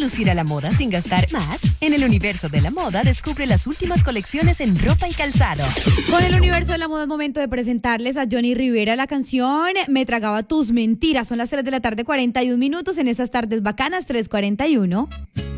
lucir a la moda sin gastar más? En el universo de la moda descubre las últimas colecciones en ropa y calzado. Con el universo de la moda es momento de presentarles a Johnny Rivera la canción Me tragaba tus mentiras. Son las 3 de la tarde, 41 minutos en esas tardes bacanas, 3:41.